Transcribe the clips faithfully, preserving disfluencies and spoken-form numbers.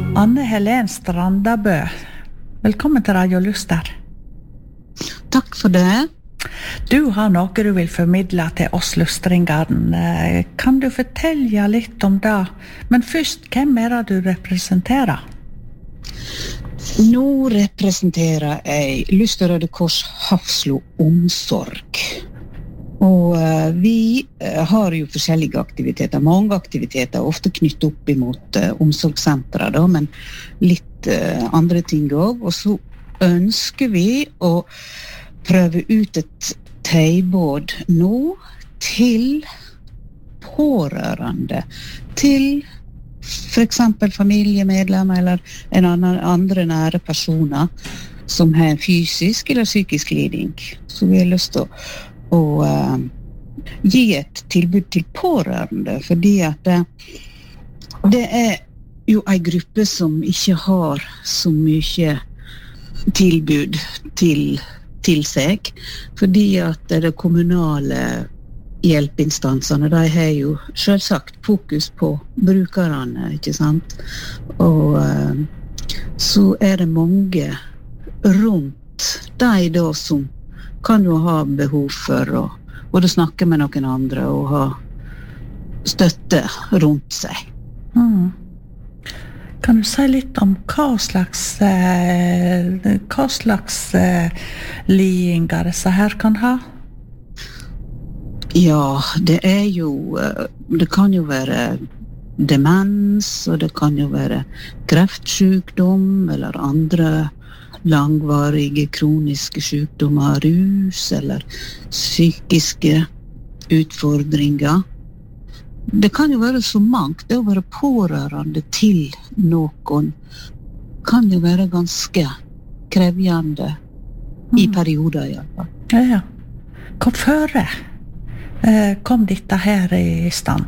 Anne Helen Strandabø, velkommen til Radio Luster. Takk for det. Du har noe du vil formidle til oss lustringene. Kan du fortelle litt om det? Men først, hvem er det du representerer? Nå representerer jeg Luster Røde Kors Hafslo Omsorg. Og uh, vi uh, har jo forskjellige aktiviteter, mange aktiviteter, ofte knyttet opp imot uh, omsorgssentre, da, men litt uh, andre ting også. Og så ønsker vi å prøve ut et tilbud nå til pårørende, til for eksempel familiemedlemmer eller en annen, andre nære personer som har en fysisk eller psykisk liding. Så vi har lyst til å og uh, gi et tilbud til pårørende, fordi at det, det er jo en gruppe som ikke har så mye tilbud til, til seg, fordi at det kommunale hjelpeinstansene, de har jo selvsagt fokus på brukerne, ikke sant? Og uh, så er det mange rundt de da som kan jo ha behov for å både snakke med noen andre og ha støtte rundt seg. Mm. Kan du si litt om hva slags, eh, hva slags eh, lidinger disse her kan ha? Ja, det er jo, det kan jo være demens, og det kan jo være kreftsykdom eller andre langvarige kroniske sykdommer, rus eller psykiske utfordringer. Det kan jo være så mangt. Det å være pårørende til noen kan jo være ganske krevjende i perioder i alle fall. Ja, ja. Hvorfor eh, kom dette her i stand?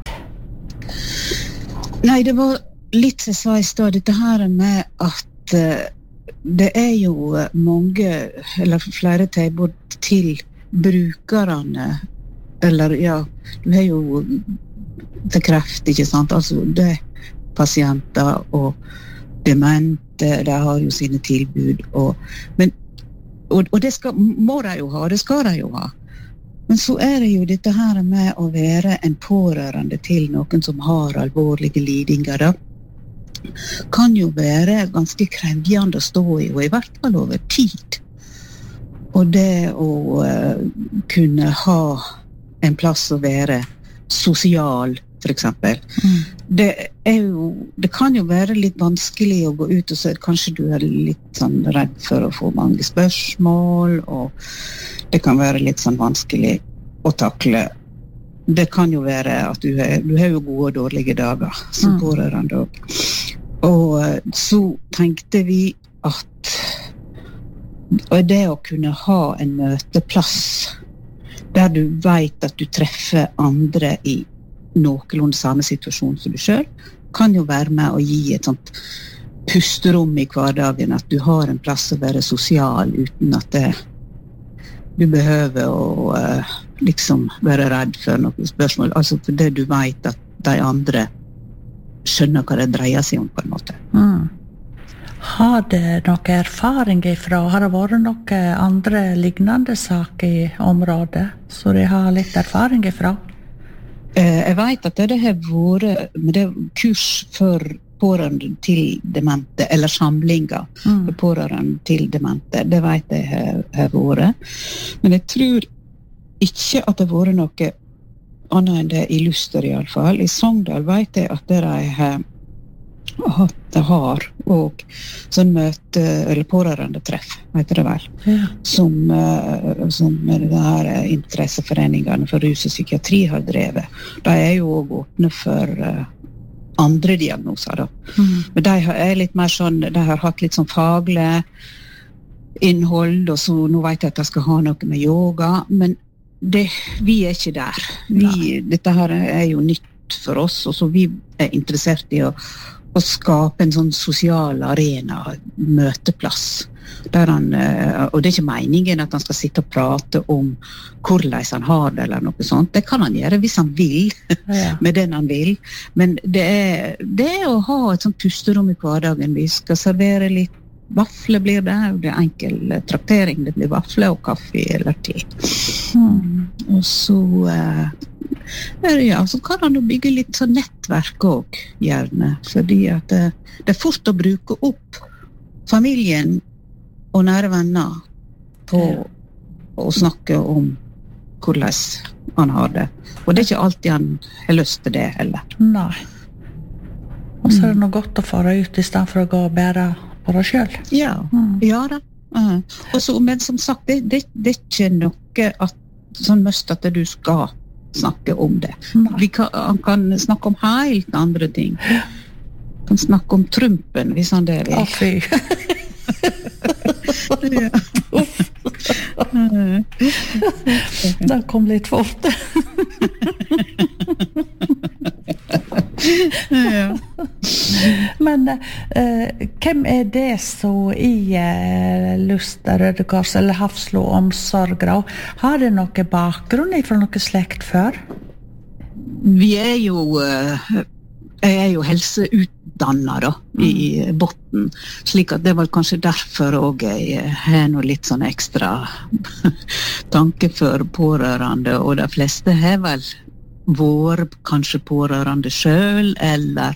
Nei, det var litt som jeg sa i sted, dette her med at eh, det er jo mange, eller flere tilbud til brukerne, eller ja, du har jo til kreft, ikke sant? Altså, det er pasienter og demente, de har jo sine tilbud, og, men, og, og det skal, må de jo ha, det skal de jo ha. Men så er det jo dette her med å være en pårørende til noen som har alvorlige lidinger, da. Kan jo være ganske krevjende å stå i, og i hvert fall over tid. Og det å uh, kunne ha en plass å være sosial, for eksempel. Mm. Det er jo, det kan jo være litt vanskelig å gå ut, og så kanskje du er litt sånn redd for å få mange spørsmål, og det kan være litt sånn vanskelig å takle. Det kan jo være at du har, du har jo gode og dårlige dager som mm. pårørende også. Og så tenkte vi at det å kunne ha en møteplass der du vet at du treffer andre i noenlunde samme situasjon som du selv, kan jo være med å gi et sånt pusterom i hverdagen, at du har en plass å være sosial uten at det, du behøver å uh, liksom være redd for noen spørsmål, altså for det du vet at de andre skjønner hva det dreier seg om på en måte. Mm. Har det noen erfaring ifra, har det vært noen andre lignende saker i området, så de har litt erfaring ifra? Eh, jeg vet at det har vært med det kurs for pårørende til demente, eller samlinger mm. for pårørende til demente, det vet jeg har, har vært. Men jeg tror ikke at det har vært noe annet enn det i Luster i alle fall. I Sogndal vet jeg at det de har hatt det har, og sånn møte, eller pårørende treff, heter det vel, ja. som, uh, som det her interesseforeningene for rus og psykiatri har drevet. De er jo også åpne for uh, andre diagnoser da. Mm. Men de er litt mer sånn, de har hatt litt sånn faglig innhold, og så nå vet jeg at de skal ha noe med yoga, men det, vi er ikke der. Vi, dette her er jo nytt for oss, og så vi er interessert i å, å skape en sånn sosial arena, møteplass, Der han, eh, og det er ikke meningen at han skal sitte og prate om hvordan han har det eller noe sånt. Det kan han gjøre hvis han vil, Ja. med den han vil. Men det er, det er å ha et sånt pusterom i hverdagen. Vi skal servere litt vafler blir det. Det er enkel traktering. Det blir vafler og kaffe eller te. Mm. Og så, eh, er det, ja, så kan han jo bygge litt sånn nettverk også, gjerne. Fordi at det, det er fort å bruke opp familien og nære venner på å snakke om hvordan han har det. Og det er ikke alltid han har lyst til det heller. Nei. Og så er det noe godt å fara ut i stedet for å gå og bære på det selv. Ja, Mm. ja da. Uh, og så, men som sagt, det, det, det er ikke noe at, sånn mest at du skal snakke om det. Nei. Vi kan, han kan snakke om helt andre ting. Han kan snakke om Trumpen, hvis han det vil. Å, fy. Ja. Uh, Det kom litt fort. ja. Men eh, hvem er det så i eh, Luster, Røde Kors eller Hafslo omsorg? Har det noe bakgrunn fra noe slekt før? Vi er jo uh, jeg er jo helseutdannet da, i botten, slik at det var kanskje derfor også jeg har noe litt sånn ekstra tanke for pårørende, og de fleste har vel vært kanskje pårørende selv, eller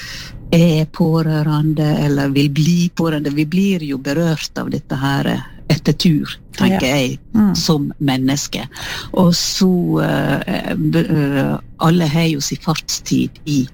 er pårørende, eller vil bli pårørende. Vi blir jo berørt av dette her etter tur, tenker Ja. jeg, Mm. som menneske. Og så uh, uh, alle har jo sin fartstid i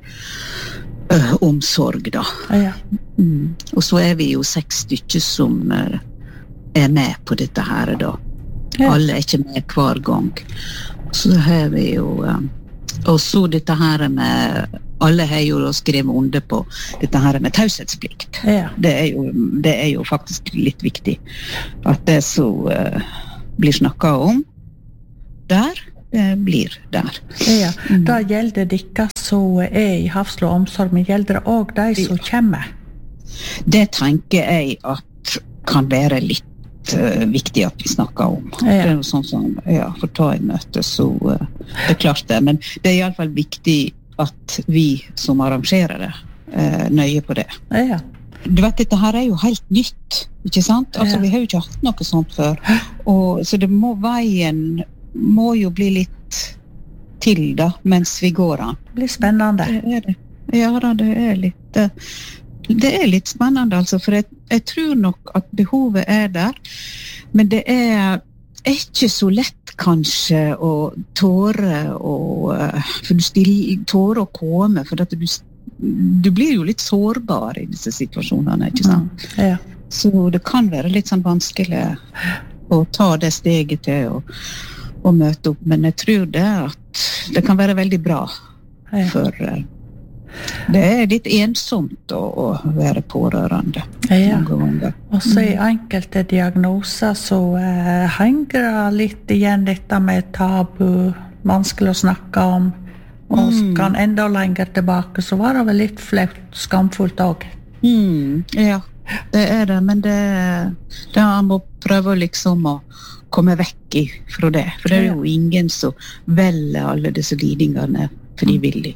uh, omsorg da. Ja. Mm. Og så er vi jo seks stykker som uh, er med på dette her da. Ja. Alle er ikke med hver gang. Så har vi jo um, og så dette her med alle har jo da skrevet under på dette her med taushetsplikt. Ja. Det er jo, det er jo faktisk litt viktig at det så uh, blir snakket om der, det blir der. Ja. Mm. Da gjelder det ikke som er i Hafslo omsorg, men gjelder det også de som kommer? Det tenker jeg at kan være litt uh, viktig at vi snakker om. Ja. Det er jo sånn som, ja, for ta i møte, så uh, det er klart det. Men det er i alle fall viktig at vi som arrangerer det, uh, nøye på det. Ja. Du vet, dette her er jo helt nytt, ikke sant? Altså, Ja. vi har jo ikke hatt noe sånt før. Og, så det må, veien må jo bli litt til da, mens vi går an. Det blir spennende. Det er det. Ja da, det er litt eh, det er litt spennende, altså, for jeg, jeg tror nok at behovet er der, men det er ikke så lett kanskje å tåre å, eh, for du stiller, tåre å komme, for at du, du blir jo litt sårbar i disse situasjonene, ikke sant? Mm. Ja. Så det kan være litt sånn vanskelig å ta det steget til å, å møte opp, men jeg tror det at det kan være veldig bra, Ja. for uh, det er litt ensomt å, å være pårørende. Ja. mange ganger. Og så i enkelte diagnoser så eh, henger det litt igjen dette med tabu, vanskelig å snakke om, og Mm. kan enda lenger tilbake, så var det vel litt flaut, skamfullt også. Mm, ja, det er det, men det, det man må prøve liksom å komme vekk i fra det, for det er jo ingen som velger alle disse lidingene frivillig.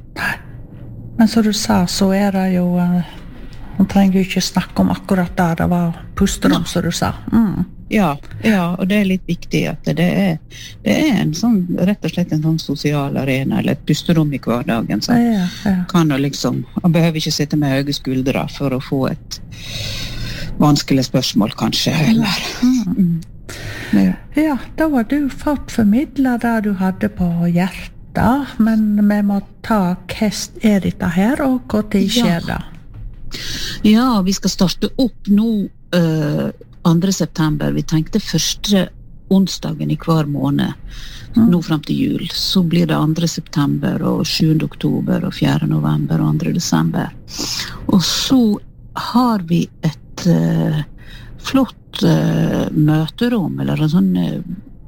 Men som du sa, så er det jo eh, man trenger jo ikke snakke om akkurat det, det var pusterom, som du sa. Mm. Ja, ja, og det er litt viktig at det er, det er en sånn, rett og slett en sånn sosial arena, eller et pusterom i hverdagen, så Ja, ja. kan jo liksom, man behøver ikke sitte med høye skuldre for å få et vanskelig spørsmål, kanskje, eller. Mm. Ja. Ja, da var du fått formidlet det du hadde på hjertet, men vi må ta hva er dette her, og hva tid skjer det? Ja, vi skal starte opp nå uh, andre september. Vi tenkte første onsdagen i hver måned, Mm. nå frem til jul. Så blir det andre september, og sjuende oktober, og fjerde november, og andre desember. Og så har vi et uh, flott uh, møterom, eller en sånn uh,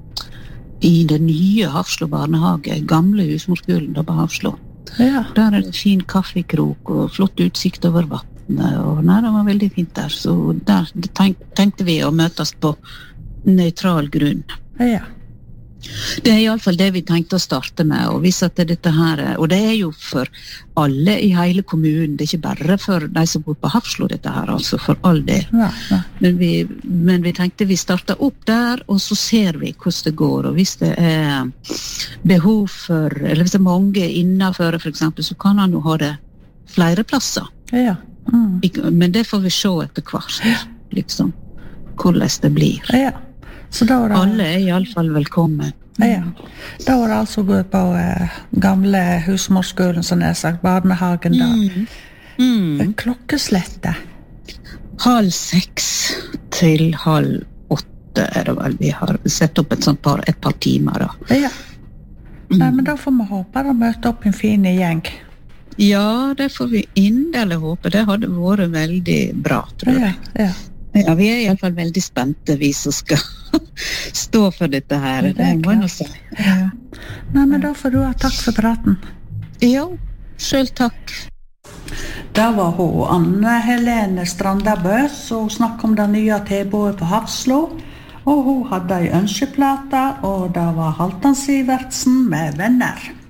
i det nye Hafslo barnehage, gamle husmorskolen da på Hafslo. Ja, Der er det fin kaffekrok og flott utsikt over vatten. Vattnet, og nei, det var veldig fint der. Så der tenk, tenkte vi å møtes på nøytral grunn. Ja. Det er i alle fall det vi tenkte å starte med, og hvis at dette her, og det er jo for alle i hele kommunen, det er ikke bare for de som bor på Hafslo dette her, altså for all det. Ja, ja. Men, vi, men vi tenkte vi starter opp der, og så ser vi hvordan det går, og hvis det er behov for, eller hvis det er mange innenfor for eksempel, så kan han jo ha det flere plasser. Ja. Mm. Men det får vi se etter hvert, liksom, hvordan det blir. Ja. Så da var det, alle er i alle fall velkommen. Ja. Da var det altså gå på eh, gamle husmorskolen, som jeg har sagt, barnehagen da. Mm. Mm. Klokkeslettet. Halv seks til halv åtte er det vel. Vi har sett opp et sånt par, et par timer da. Ja. Mm. Nei, men da får vi håpe å møte opp en fin gjeng. Ja, det får vi inderlig håpe. Det hadde vært veldig bra, tror jeg. Ja, ja. Ja, vi er i alle fall veldig spente, vi som skal stå for dette her. Det er klart. Ja. Nei, men da får du ha takk for praten. Ja, selv takk. Da var hun Anne Helene Strandabø som snakket om det nye tilbudet på Hafslo, og hun hadde en ønskeplate, og det var Halvdan Sivertsen med Venner.